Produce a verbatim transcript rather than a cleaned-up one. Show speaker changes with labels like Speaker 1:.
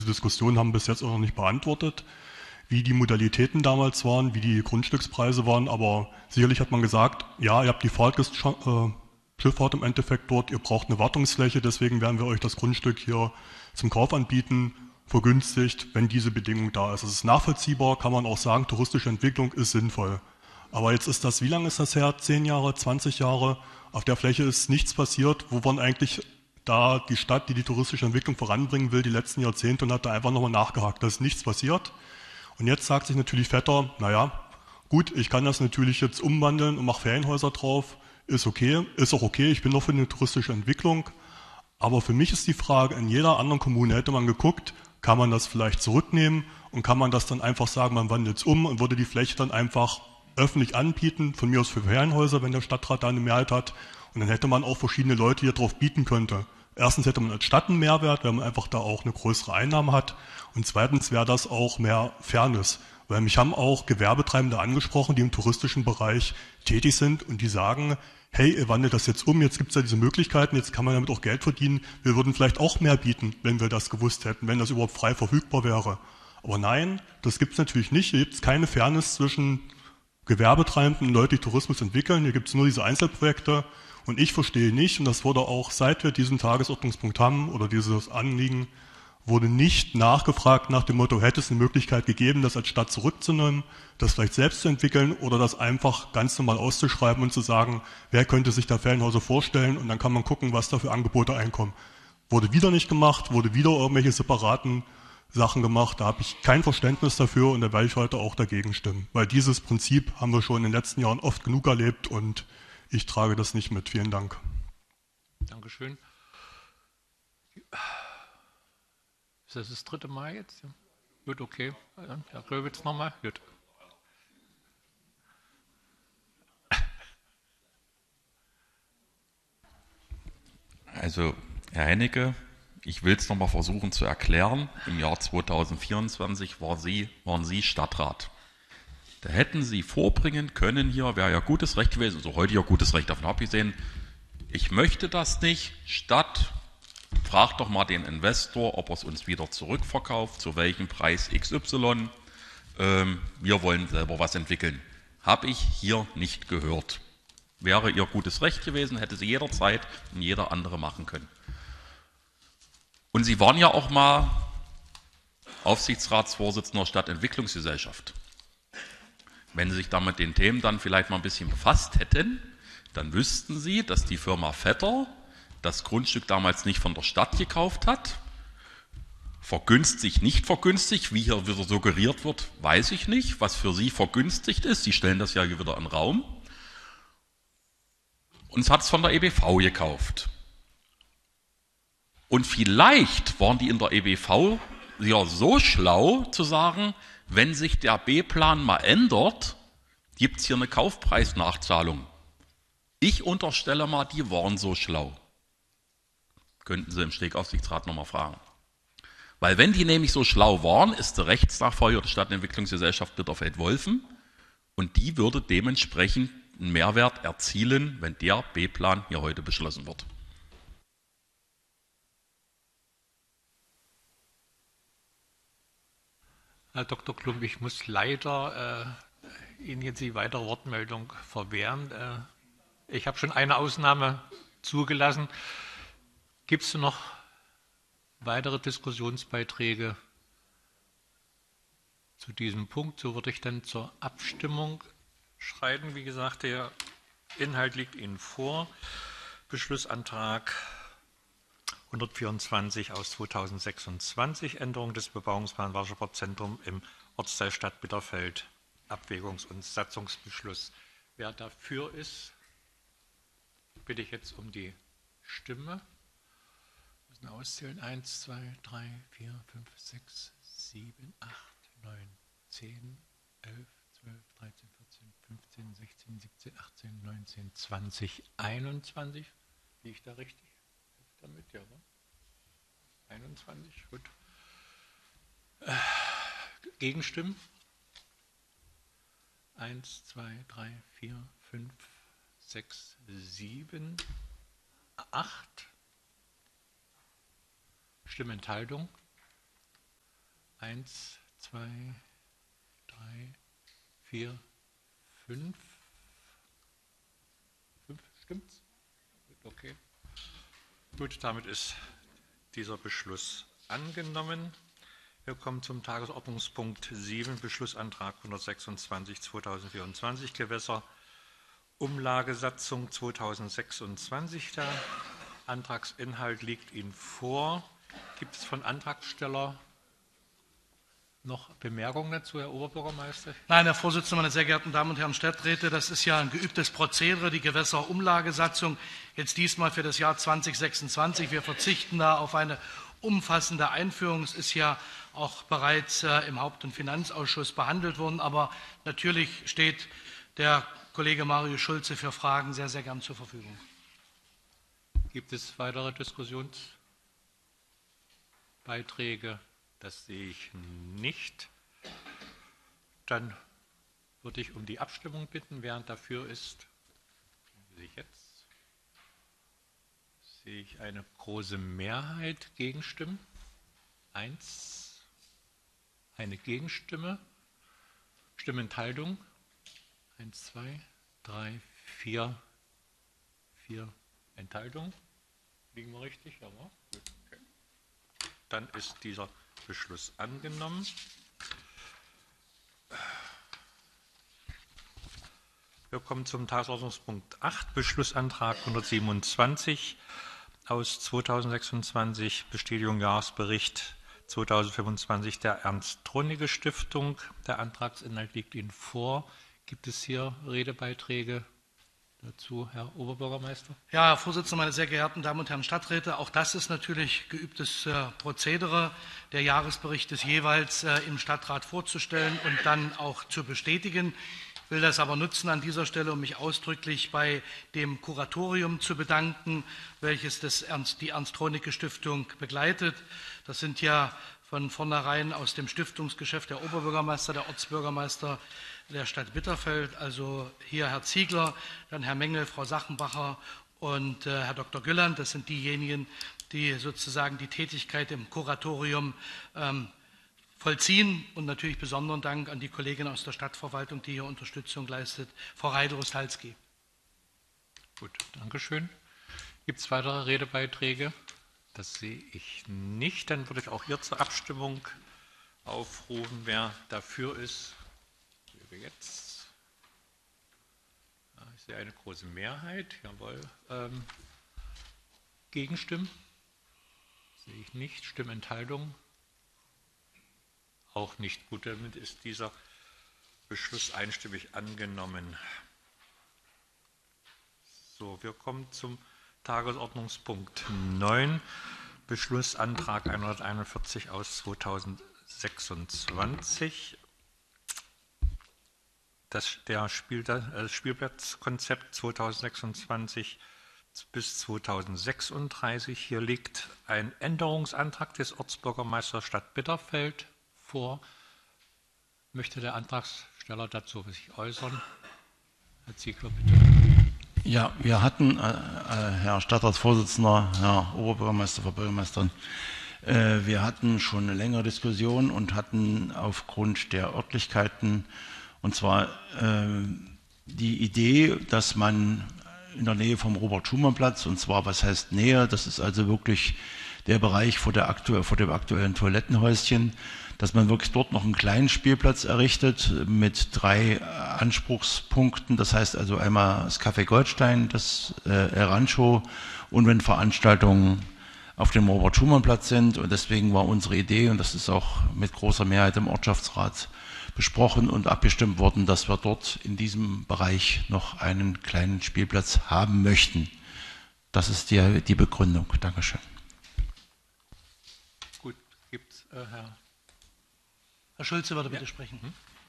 Speaker 1: Diskussionen haben bis jetzt auch noch nicht beantwortet, wie die Modalitäten damals waren, wie die Grundstückspreise waren, aber sicherlich hat man gesagt, ja, ihr habt die Fahrtgastschifffahrt im Endeffekt dort, ihr braucht eine Wartungsfläche, deswegen werden wir euch das Grundstück hier zum Kauf anbieten, vergünstigt, wenn diese Bedingung da ist. Es ist nachvollziehbar, kann man auch sagen, touristische Entwicklung ist sinnvoll. Aber jetzt ist das, wie lange ist das her? Zehn Jahre, zwanzig Jahre? Auf der Fläche ist nichts passiert. Wo waren eigentlich da die Stadt, die die touristische Entwicklung voranbringen will, die letzten Jahrzehnte und hat da einfach nochmal nachgehakt. Da ist nichts passiert. Und jetzt sagt sich natürlich Vetter, naja, gut, ich kann das natürlich jetzt umwandeln und mache Ferienhäuser drauf. Ist okay, ist auch okay, ich bin noch für eine touristische Entwicklung. Aber für mich ist die Frage, in jeder anderen Kommune hätte man geguckt, kann man das vielleicht zurücknehmen und kann man das dann einfach sagen, man wandelt es um und würde die Fläche dann einfach öffentlich anbieten, von mir aus für Ferienhäuser, wenn der Stadtrat da eine Mehrheit hat. Und dann hätte man auch verschiedene Leute hier drauf bieten könnte. Erstens hätte man als Stadt einen Mehrwert, weil man einfach da auch eine größere Einnahme hat. Und zweitens wäre das auch mehr Fairness. Weil mich haben auch Gewerbetreibende angesprochen, die im touristischen Bereich tätig sind und die sagen, hey, ihr wandelt das jetzt um, jetzt gibt es ja diese Möglichkeiten, jetzt kann man damit auch Geld verdienen. Wir würden vielleicht auch mehr bieten, wenn wir das gewusst hätten, wenn das überhaupt frei verfügbar wäre. Aber nein, das gibt es natürlich nicht. Hier gibt es keine Fairness zwischen Gewerbetreibenden und Leute, die Tourismus entwickeln. Hier gibt es nur diese Einzelprojekte. Und ich verstehe nicht, und das wurde auch, seit wir diesen Tagesordnungspunkt haben oder dieses Anliegen, wurde nicht nachgefragt nach dem Motto, hätte es eine Möglichkeit gegeben, das als Stadt zurückzunehmen, das vielleicht selbst zu entwickeln oder das einfach ganz normal auszuschreiben und zu sagen, wer könnte sich da Ferienhäuser vorstellen und dann kann man gucken, was da für Angebote einkommen. Wurde wieder nicht gemacht, wurde wieder irgendwelche separaten Sachen gemacht, da habe ich kein Verständnis dafür und da werde ich heute auch dagegen stimmen. Weil dieses Prinzip haben wir schon in den letzten Jahren oft genug erlebt und ich trage das nicht mit. Vielen Dank.
Speaker 2: Dankeschön. Ist das das dritte Mal jetzt? Gut, okay. Herr Gröwitz nochmal. Gut.
Speaker 3: Also, Herr Hennecke, ich will es nochmal versuchen zu erklären. Im Jahr zweitausendvierundzwanzig war Sie, waren Sie Stadtrat. Da hätten Sie vorbringen können hier, wäre ja gutes Recht gewesen, also heute ja gutes Recht, davon abgesehen, ich möchte das nicht, Stadt, fragt doch mal den Investor, ob er es uns wieder zurückverkauft, zu welchem Preis X Y, ähm, wir wollen selber was entwickeln. Habe ich hier nicht gehört. Wäre Ihr gutes Recht gewesen, hätte sie jederzeit und jeder andere machen können. Und Sie waren ja auch mal Aufsichtsratsvorsitzender Stadtentwicklungsgesellschaft. Wenn Sie sich da mit den Themen dann vielleicht mal ein bisschen befasst hätten, dann wüssten Sie, dass die Firma Vetter das Grundstück damals nicht von der Stadt gekauft hat. Vergünstigt, nicht vergünstigt, wie hier wieder suggeriert wird, weiß ich nicht, was für Sie vergünstigt ist. Sie stellen das ja hier wieder in den Raum. Und es hat es von der E B V gekauft. Und vielleicht waren die in der E B V ja so schlau zu sagen, wenn sich der B-Plan mal ändert, gibt es hier eine Kaufpreisnachzahlung. Ich unterstelle mal, die waren so schlau. Könnten Sie im Stegaufsichtsrat nochmal fragen. Weil wenn die nämlich so schlau waren, ist der Rechtsnachfolger der Stadtentwicklungsgesellschaft Bitterfeld-Wolfen und die würde dementsprechend einen Mehrwert erzielen, wenn der B-Plan hier heute beschlossen wird.
Speaker 2: Herr Doktor Klump, ich muss leider äh, Ihnen jetzt die weitere Wortmeldung verwehren. Äh, ich habe schon eine Ausnahme zugelassen. Gibt es noch weitere Diskussionsbeiträge zu diesem Punkt? So würde ich dann zur Abstimmung schreiten. Wie gesagt, der Inhalt liegt Ihnen vor. Beschlussantrag hundertvierundzwanzig aus zweitausendsechsundzwanzig, Änderung des Bebauungsplans Warschauer Zentrum im Ortsteil Stadt Bitterfeld, Abwägungs- und Satzungsbeschluss. Wer dafür ist, bitte ich jetzt um die Stimme. Wir müssen auszählen. eins, zwei, drei, vier, fünf, sechs, sieben, acht, neun, zehn, elf, zwölf, dreizehn, vierzehn, fünfzehn, sechzehn, siebzehn, achtzehn, neunzehn, zwanzig, einundzwanzig. Liege ich da richtig? Damit, ja, ne? einundzwanzig, gut. Äh, Gegenstimmen? eins, zwei, drei, vier, fünf, sechs, sieben, acht. Stimmenthaltung? Eins, zwei, drei, vier, fünf. Fünf, stimmt's? Okay. Gut, damit ist dieser Beschluss angenommen. Wir kommen zum Tagesordnungspunkt sieben, Beschlussantrag hundertsechsundzwanzig zweitausendvierundzwanzig, Gewässerumlagesatzung zweitausendsechsundzwanzig. Der Antragsinhalt liegt Ihnen vor. Gibt es von Antragsteller noch Bemerkungen dazu, Herr Oberbürgermeister?
Speaker 4: Nein, Herr Vorsitzender, meine sehr geehrten Damen und Herren Stadträte, das ist ja ein geübtes Prozedere, die Gewässerumlagesatzung, jetzt diesmal für das Jahr zweitausendsechsundzwanzig. Wir verzichten da auf eine umfassende Einführung. Es ist ja auch bereits äh, im Haupt- und Finanzausschuss behandelt worden, aber natürlich steht der Kollege Mario Schulze für Fragen sehr, sehr gern zur Verfügung.
Speaker 2: Gibt es weitere Diskussionsbeiträge? Das sehe ich nicht. Dann würde ich um die Abstimmung bitten. Wer dafür ist, sehe ich jetzt. Sehe ich eine große Mehrheit gegenstimmen. Eins, eine Gegenstimme. Stimmenthaltung. Eins, zwei, drei, vier, vier Enthaltungen. Liegen wir richtig? Ja, gut. Okay. Dann ist dieser Beschluss angenommen. Wir kommen zum Tagesordnungspunkt acht, Beschlussantrag hundertsiebenundzwanzig aus zweitausendsechsundzwanzig, Bestätigung Jahresbericht zweitausendfünfundzwanzig der Ernst-Thronige-Stiftung. Der Antragsinhalt liegt Ihnen vor. Gibt es hier Redebeiträge dazu, Herr Oberbürgermeister?
Speaker 4: Ja, Herr Vorsitzender, meine sehr geehrten Damen und Herren Stadträte, auch das ist natürlich geübtes äh, Prozedere, der Jahresbericht des jeweils äh, im Stadtrat vorzustellen und dann auch zu bestätigen. Ich will das aber nutzen an dieser Stelle, um mich ausdrücklich bei dem Kuratorium zu bedanken, welches das Ernst, die Ernst-Thronige-Stiftung begleitet. Das sind ja von vornherein aus dem Stiftungsgeschäft der Oberbürgermeister, der Ortsbürgermeister der Stadt Bitterfeld, also hier Herr Ziegler, dann Herr Mengel, Frau Sachenbacher und äh, Herr Doktor Gülland. Das sind diejenigen, die sozusagen die Tätigkeit im Kuratorium ähm, vollziehen. Und natürlich besonderen Dank an die Kollegin aus der Stadtverwaltung, die hier Unterstützung leistet, Frau Reide-Rustalski.
Speaker 2: Gut, Dankeschön. Gibt es weitere Redebeiträge? Das sehe ich nicht. Dann würde ich auch hier zur Abstimmung aufrufen. Wer dafür ist, wäre jetzt. Ja, ich sehe eine große Mehrheit. Jawohl. Ähm, Gegenstimmen? Sehe ich nicht. Stimmenthaltung? Auch nicht. Gut, damit ist dieser Beschluss einstimmig angenommen. So, wir kommen zum Tagesordnungspunkt neun, Beschlussantrag hunderteinundvierzig aus zweitausendsechsundzwanzig. Das, der Spiel, das Spielplatzkonzept zweitausendsechsundzwanzig bis zweitausendsechsunddreißig. Hier liegt ein Änderungsantrag des Ortsbürgermeisters Stadt Bitterfeld vor. Möchte der Antragsteller dazu sich äußern? Herr Ziegler, bitte.
Speaker 5: Ja, wir hatten, äh, äh, Herr Stadtratsvorsitzender, Herr Oberbürgermeister, Frau Bürgermeisterin, äh, wir hatten schon eine längere Diskussion und hatten aufgrund der Örtlichkeiten, und zwar äh, die Idee, dass man in der Nähe vom Robert-Schumann-Platz, und zwar, was heißt Nähe, das ist also wirklich der Bereich vor, der aktu vor dem aktuellen Toilettenhäuschen, dass man wirklich dort noch einen kleinen Spielplatz errichtet mit drei Anspruchspunkten. Das heißt also einmal das Café Goldstein, das äh, El Rancho und wenn Veranstaltungen auf dem Robert-Schumann-Platz sind. Und deswegen war unsere Idee, und das ist auch mit großer Mehrheit im Ortschaftsrat besprochen und abgestimmt worden, dass wir dort in diesem Bereich noch einen kleinen Spielplatz haben möchten. Das ist die, die Begründung. Dankeschön.
Speaker 2: Gut, gibt es, äh, Herr
Speaker 4: Herr Schulze würde bitte
Speaker 2: ja.
Speaker 4: sprechen.
Speaker 2: Hm?